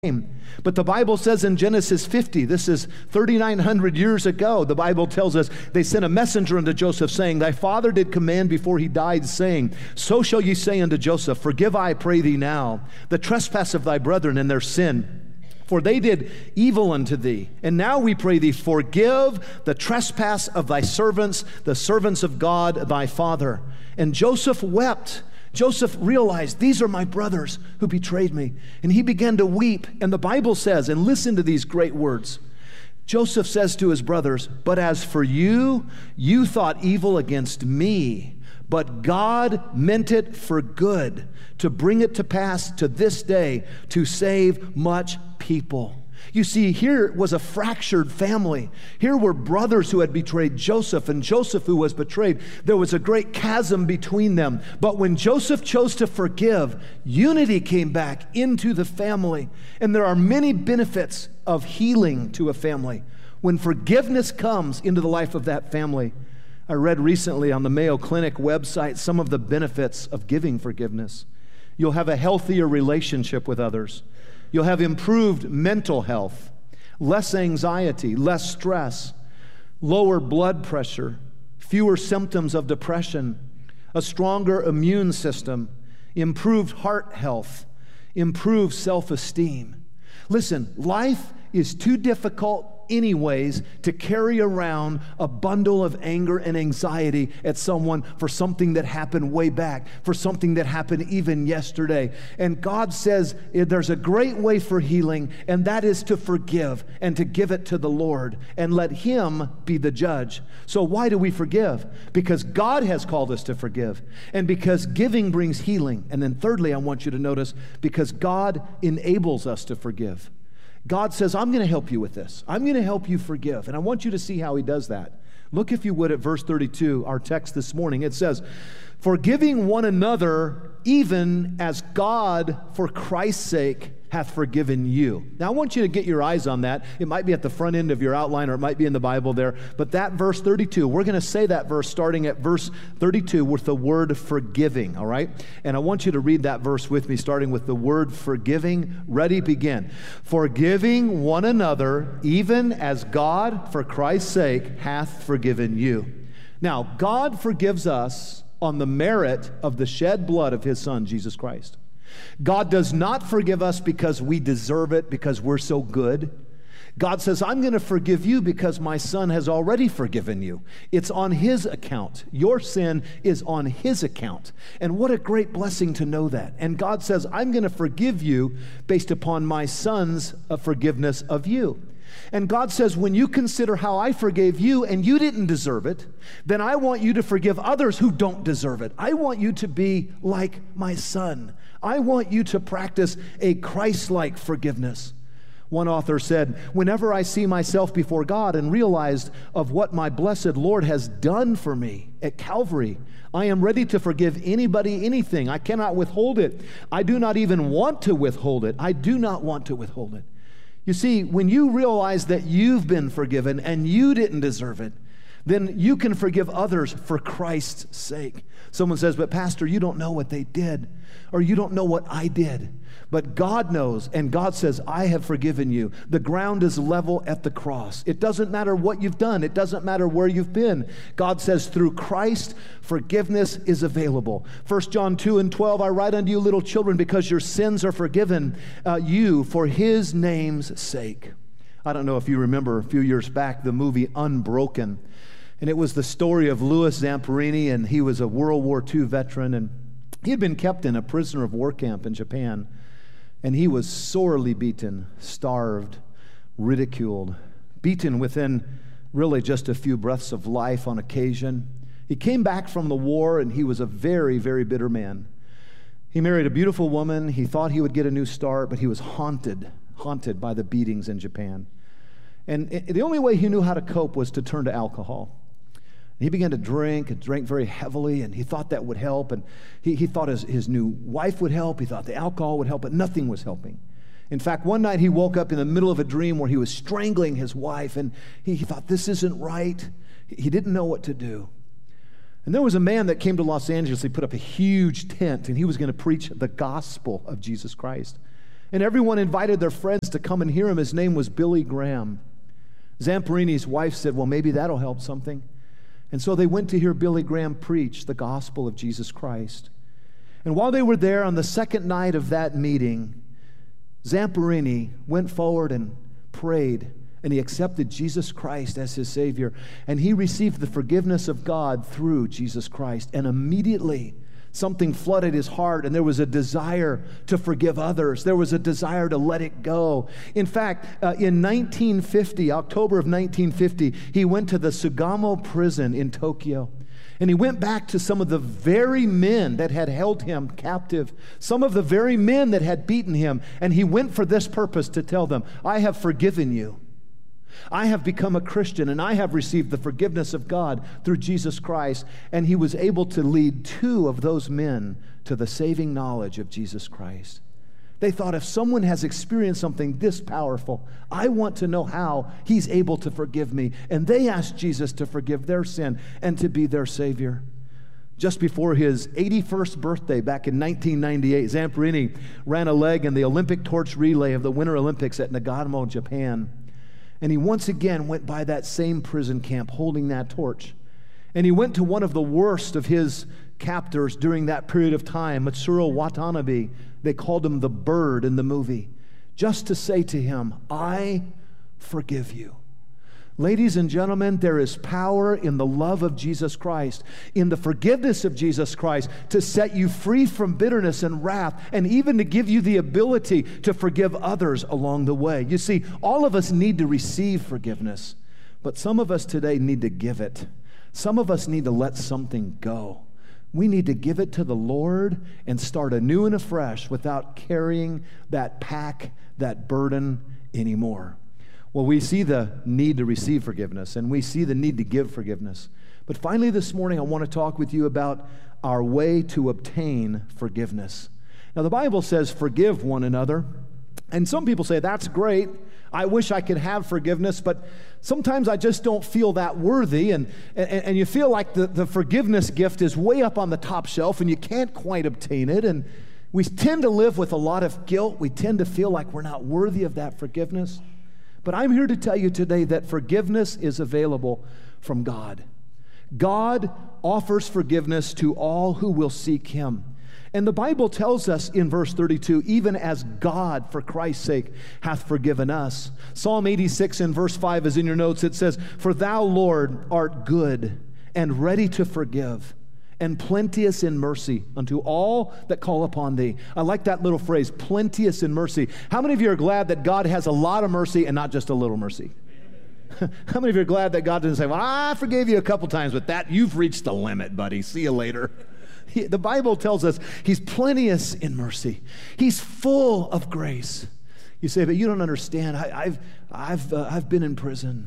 But the Bible says in Genesis 50, this is 3,900 years ago, the Bible tells us, they sent a messenger unto Joseph, saying, Thy father did command before he died, saying, So shall ye say unto Joseph, Forgive, I pray thee now, the trespass of thy brethren and their sin. For they did evil unto thee. And now we pray thee, forgive the trespass of thy servants, the servants of God thy father. And Joseph wept. Joseph realized, these are my brothers who betrayed me. And he began to weep. And the Bible says, and listen to these great words. Joseph says to his brothers, But as for you, you thought evil against me, but God meant it for good, to bring it to pass to this day, to save much people. You see, here was a fractured family. Here were brothers who had betrayed Joseph and Joseph who was betrayed. There was a great chasm between them. But when Joseph chose to forgive, unity came back into the family. And there are many benefits of healing to a family when forgiveness comes into the life of that family. I read recently on the Mayo Clinic website some of the benefits of giving forgiveness. You'll have a healthier relationship with others. You'll have improved mental health, less anxiety, less stress, lower blood pressure, fewer symptoms of depression, a stronger immune system, improved heart health, improved self-esteem. Listen, life is too difficult anyways to carry around a bundle of anger and anxiety at someone for something that happened way back, for something that happened even yesterday. And God says there's a great way for healing, and that is to forgive and to give it to the Lord and let Him be the judge. So why do we forgive? Because God has called us to forgive, and because giving brings healing. And then thirdly, I want you to notice, because God enables us to forgive. God says, I'm going to help you with this. I'm going to help you forgive. And I want you to see how He does that. Look, if you would, at verse 32, our text this morning. It says, Forgiving one another, even as God, for Christ's sake, hath forgiven you. Now, I want you to get your eyes on that. It might be at the front end of your outline, or it might be in the Bible there. But that verse 32, we're going to say that verse starting at verse 32 with the word forgiving, all right? And I want you to read that verse with me, starting with the word forgiving. Ready, begin. Forgiving one another, even as God, for Christ's sake, hath forgiven you. Now, God forgives us on the merit of the shed blood of His Son, Jesus Christ. God does not forgive us because we deserve it, because we're so good. God says, I'm going to forgive you because my Son has already forgiven you. It's on His account. Your sin is on His account. And what a great blessing to know that. And God says, I'm going to forgive you based upon my Son's forgiveness of you. And God says, when you consider how I forgave you and you didn't deserve it, then I want you to forgive others who don't deserve it. I want you to be like my Son. I want you to practice a Christ-like forgiveness. One author said, whenever I see myself before God and realized of what my blessed Lord has done for me at Calvary, I am ready to forgive anybody, anything. I cannot withhold it. I do not even want to withhold it. I do not want to withhold it. You see, when you realize that you've been forgiven and you didn't deserve it, then you can forgive others for Christ's sake. Someone says, but Pastor, you don't know what they did, or you don't know what I did. But God knows, and God says, I have forgiven you. The ground is level at the cross. It doesn't matter what you've done. It doesn't matter where you've been. God says, through Christ, forgiveness is available. 1 John 2:12, I write unto you, little children, because your sins are forgiven you for His name's sake. I don't know if you remember a few years back, the movie Unbroken. And it was the story of Louis Zamperini, and he was a World War II veteran, and he had been kept in a prisoner of war camp in Japan. And he was sorely beaten, starved, ridiculed, beaten within really just a few breaths of life on occasion. He came back from the war, and he was a very, very bitter man. He married a beautiful woman. He thought he would get a new start, but he was haunted by the beatings in Japan. And the only way he knew how to cope was to turn to alcohol. He began to drink and drank very heavily, and he thought that would help, and he thought his new wife would help. He thought the alcohol would help, but nothing was helping. In fact, one night he woke up in the middle of a dream where he was strangling his wife, and he thought, this isn't right. He didn't know what to do. And there was a man that came to Los Angeles. He put up a huge tent, and he was going to preach the gospel of Jesus Christ. And everyone invited their friends to come and hear him. His name was Billy Graham. Zamperini's wife said, well, maybe that'll help something. And so they went to hear Billy Graham preach the gospel of Jesus Christ. And while they were there on the second night of that meeting, Zamperini went forward and prayed, and he accepted Jesus Christ as his Savior. And he received the forgiveness of God through Jesus Christ. And immediately, something flooded his heart, and there was a desire to forgive others. There was a desire to let it go. In fact, in 1950, October of 1950, he went to the Sugamo prison in Tokyo. And he went back to some of the very men that had held him captive, some of the very men that had beaten him. And he went for this purpose, to tell them, I have forgiven you. I have become a Christian, and I have received the forgiveness of God through Jesus Christ. And he was able to lead 2 of those men to the saving knowledge of Jesus Christ. They thought, if someone has experienced something this powerful, I want to know how he's able to forgive me. And they asked Jesus to forgive their sin and to be their Savior. Just before his 81st birthday, back in 1998, Zamperini ran a leg in the Olympic torch relay of the Winter Olympics at Nagano, Japan. And he once again went by that same prison camp holding that torch. And he went to one of the worst of his captors during that period of time, Matsuro Watanabe. They called him the Bird in the movie, just to say to him, I forgive you. Ladies and gentlemen, there is power in the love of Jesus Christ, in the forgiveness of Jesus Christ, to set you free from bitterness and wrath, and even to give you the ability to forgive others along the way. You see, all of us need to receive forgiveness, but some of us today need to give it. Some of us need to let something go. We need to give it to the Lord and start anew and afresh without carrying that pack, that burden anymore. Well, we see the need to receive forgiveness, and we see the need to give forgiveness. But finally this morning, I want to talk with you about our way to obtain forgiveness. Now, the Bible says, forgive one another. And some people say, that's great. I wish I could have forgiveness, but sometimes I just don't feel that worthy. And you feel like the forgiveness gift is way up on the top shelf, and you can't quite obtain it. And we tend to live with a lot of guilt. We tend to feel like we're not worthy of that forgiveness. But I'm here to tell you today that forgiveness is available from God. God offers forgiveness to all who will seek him. And the Bible tells us in verse 32, even as God, for Christ's sake, hath forgiven us. Psalm 86 in verse 5 is in your notes. It says, for thou, Lord, art good and ready to forgive, and plenteous in mercy unto all that call upon thee. I like that little phrase, plenteous in mercy. How many of you are glad that God has a lot of mercy and not just a little mercy? How many of you are glad that God doesn't say, well, I forgave you a couple times, but that you've reached the limit, buddy. See you later. The Bible tells us he's plenteous in mercy. He's full of grace. You say, but you don't understand. I've been in prison.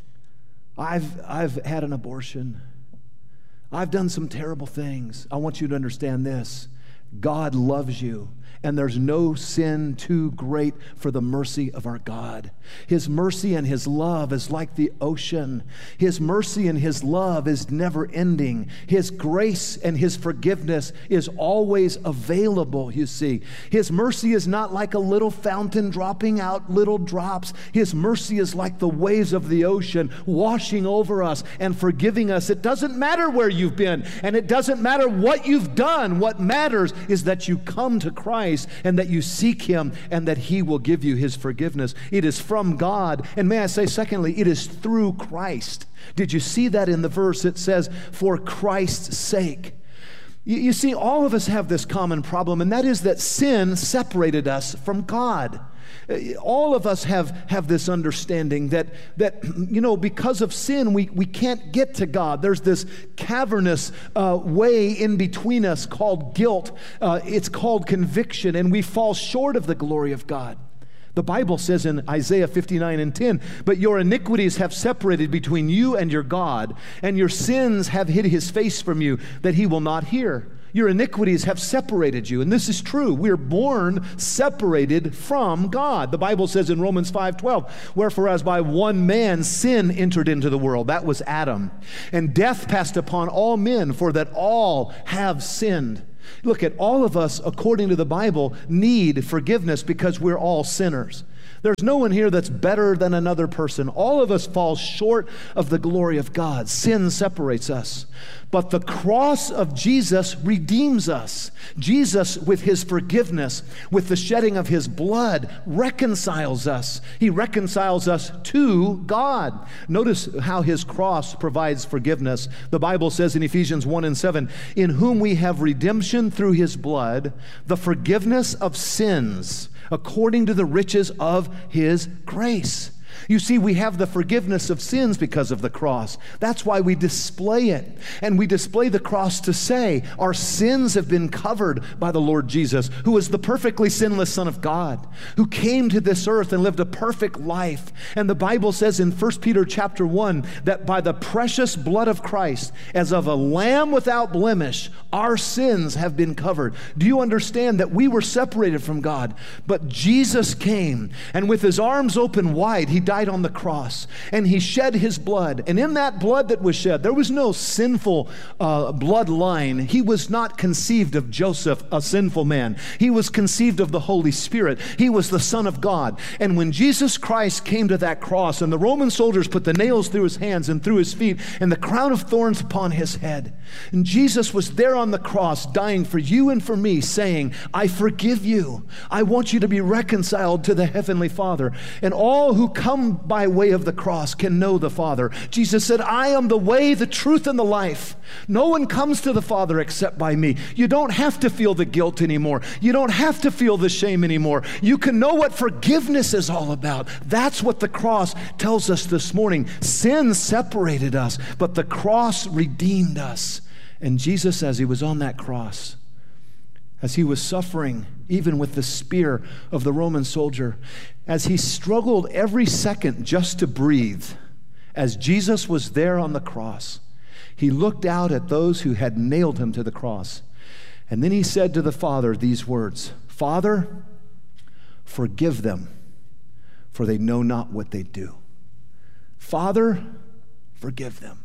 I've had an abortion. I've done some terrible things. I want you to understand this. God loves you, and there's no sin too great for the mercy of our God. His mercy and his love is like the ocean. His mercy and his love is never ending. His grace and his forgiveness is always available, you see. His mercy is not like a little fountain dropping out little drops. His mercy is like the waves of the ocean washing over us and forgiving us. It doesn't matter where you've been, and it doesn't matter what you've done. What matters is that you come to Christ and that you seek him and that he will give you his forgiveness. It is from God. And may I say, secondly, it is through Christ. Did you see that in the verse? It says, for Christ's sake. You see, all of us have this common problem, and that is that sin separated us from God. All of us have this understanding that because of sin, we can't get to God. There's this cavernous way in between us called guilt. It's called conviction, and we fall short of the glory of God. The Bible says in Isaiah 59:10, but your iniquities have separated between you and your God, and your sins have hid his face from you, that he will not hear. Your iniquities have separated you. And this is true. We're born separated from God. The Bible says in Romans 5:12, wherefore as by one man sin entered into the world, that was Adam, and death passed upon all men, for that all have sinned. Look, at all of us, according to the Bible, need forgiveness because we're all sinners. There's no one here that's better than another person. All of us fall short of the glory of God. Sin separates us. But the cross of Jesus redeems us. Jesus, with his forgiveness, with the shedding of his blood, reconciles us. He reconciles us to God. Notice how his cross provides forgiveness. The Bible says in Ephesians 1:7, in whom we have redemption through his blood, the forgiveness of sins, according to the riches of his grace. You see, we have the forgiveness of sins because of the cross. That's why we display it. And we display the cross to say our sins have been covered by the Lord Jesus, who is the perfectly sinless Son of God, who came to this earth and lived a perfect life. And the Bible says in 1 Peter chapter 1 that by the precious blood of Christ, as of a lamb without blemish, our sins have been covered. Do you understand that we were separated from God? But Jesus came, and with his arms open wide, he died on the cross, and he shed his blood. And in that blood that was shed, there was no sinful bloodline. He was not conceived of Joseph, a sinful man. He was conceived of the Holy Spirit. He was the Son of God. And when Jesus Christ came to that cross, and the Roman soldiers put the nails through his hands and through his feet, and the crown of thorns upon his head, and Jesus was there on the cross, dying for you and for me, saying, I forgive you. I want you to be reconciled to the Heavenly Father. And all who come by way of the cross can know the Father. Jesus said, I am the way, the truth, and the life. No one comes to the Father except by me. You don't have to feel the guilt anymore. You don't have to feel the shame anymore. You can know what forgiveness is all about. That's what the cross tells us this morning. Sin separated us, but the cross redeemed us. And Jesus, as he was on that cross, as he was suffering, even with the spear of the Roman soldier, as he struggled every second just to breathe, as Jesus was there on the cross, he looked out at those who had nailed him to the cross. And then he said to the Father these words, Father, forgive them, for they know not what they do. Father, forgive them.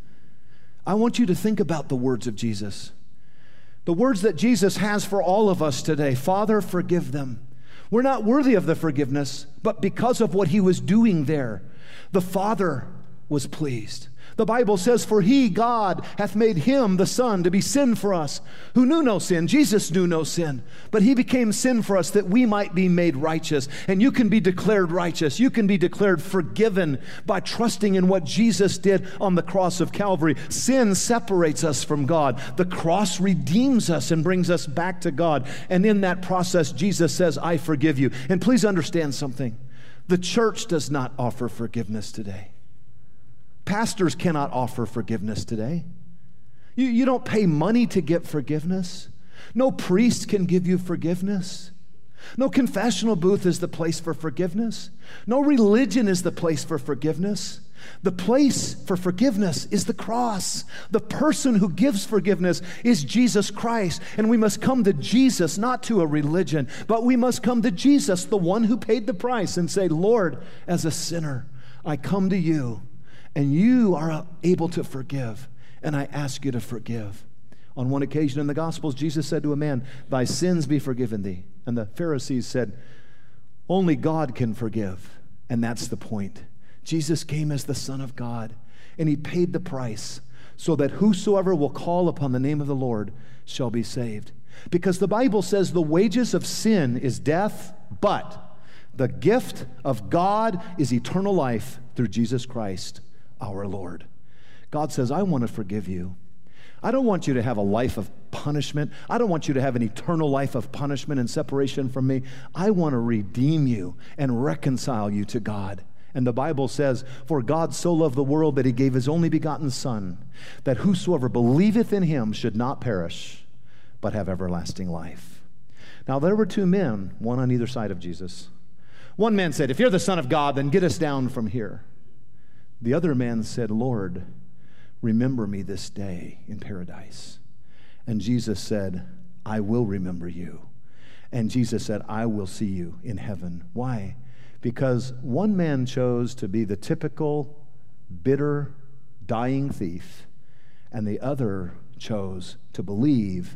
I want you to think about the words of Jesus. The words that Jesus has for all of us today. Father, forgive them. We're not worthy of the forgiveness, but because of what he was doing there, the Father was pleased. The Bible says, for he, God, hath made him, the Son, to be sin for us, who knew no sin. Jesus knew no sin, but he became sin for us that we might be made righteous. And you can be declared righteous. You can be declared forgiven by trusting in what Jesus did on the cross of Calvary. Sin separates us from God. The cross redeems us and brings us back to God. And in that process, Jesus says, I forgive you. And please understand something. The church does not offer forgiveness today. Pastors cannot offer forgiveness today. You don't pay money to get forgiveness. No priest can give you forgiveness. No confessional booth is the place for forgiveness. No religion is the place for forgiveness. The place for forgiveness is the cross. The person who gives forgiveness is Jesus Christ. And we must come to Jesus, not to a religion, but we must come to Jesus, the one who paid the price, and say, Lord, as a sinner, I come to you. And you are able to forgive, and I ask you to forgive. On one occasion in the Gospels, Jesus said to a man, thy sins be forgiven thee. And the Pharisees said, only God can forgive. And that's the point. Jesus came as the Son of God, and he paid the price so that whosoever will call upon the name of the Lord shall be saved. Because the Bible says the wages of sin is death, but the gift of God is eternal life through Jesus Christ, our Lord. God says, I want to forgive you. I don't want you to have a life of punishment. I don't want you to have an eternal life of punishment and separation from me. I want to redeem you and reconcile you to God. And the Bible says, for God so loved the world that he gave his only begotten Son, that whosoever believeth in him should not perish, but have everlasting life. Now there were two men, one on either side of Jesus. One man said, if you're the Son of God, then get us down from here. The other man said, Lord, remember me this day in paradise. And Jesus said, I will remember you. And Jesus said, I will see you in heaven. Why? Because one man chose to be the typical, bitter, dying thief, and the other chose to believe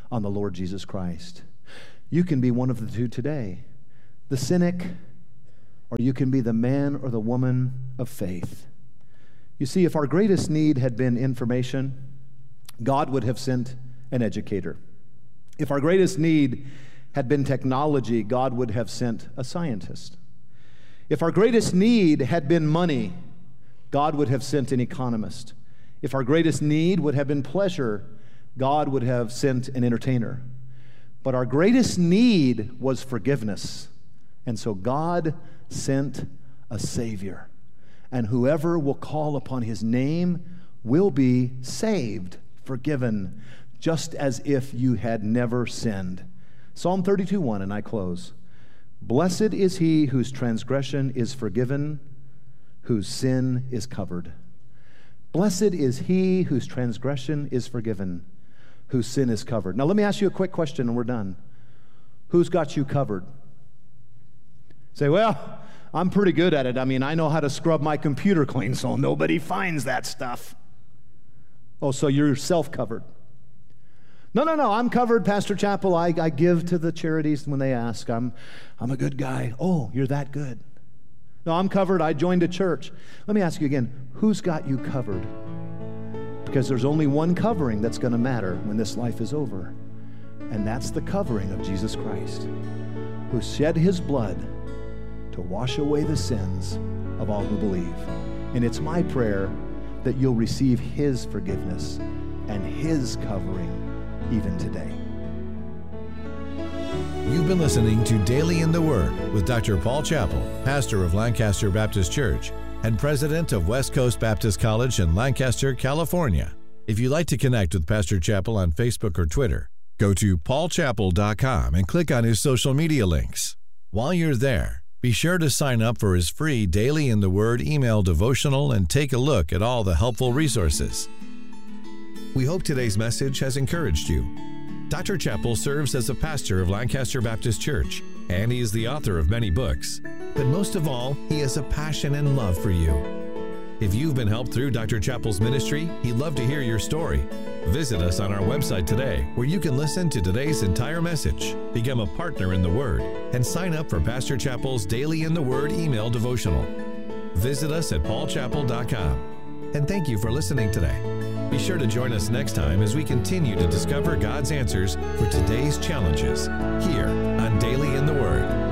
on the Lord Jesus Christ. You can be one of the two today, the cynic, or you can be the man or the woman of faith. You see, if our greatest need had been information, God would have sent an educator. If our greatest need had been technology, God would have sent a scientist. If our greatest need had been money, God would have sent an economist. If our greatest need would have been pleasure, God would have sent an entertainer. But our greatest need was forgiveness. And so God sent a Savior. And whoever will call upon his name will be saved, forgiven, just as if you had never sinned. Psalm 32:1, and I close. Blessed is he whose transgression is forgiven, whose sin is covered. Blessed is he whose transgression is forgiven, whose sin is covered. Now let me ask you a quick question and we're done. Who's got you covered? Say, well, I'm pretty good at it. I mean, I know how to scrub my computer clean so nobody finds that stuff. Oh, so you're self-covered. No, I'm covered, Pastor Chappell. I give to the charities when they ask. I'm a good guy. Oh, you're that good. No, I'm covered. I joined a church. Let me ask you again, who's got you covered? Because there's only one covering that's going to matter when this life is over, and that's the covering of Jesus Christ, who shed his blood to wash away the sins of all who believe. And it's my prayer that you'll receive his forgiveness and his covering even today. You've been listening to Daily in the Word with Dr. Paul Chappell, pastor of Lancaster Baptist Church and president of West Coast Baptist College in Lancaster, California. If you'd like to connect with Pastor Chappell on Facebook or Twitter, go to paulchappell.com and click on his social media links. While you're there, be sure to sign up for his free Daily in the Word email devotional and take a look at all the helpful resources. We hope today's message has encouraged you. Dr. Chappell serves as a pastor of Lancaster Baptist Church, and he is the author of many books. But most of all, he has a passion and love for you. If you've been helped through Dr. Chappell's ministry, he'd love to hear your story. Visit us on our website today, where you can listen to today's entire message, become a partner in the Word, and sign up for Pastor Chappell's Daily in the Word email devotional. Visit us at paulchappell.com. And thank you for listening today. Be sure to join us next time as we continue to discover God's answers for today's challenges here on Daily in the Word.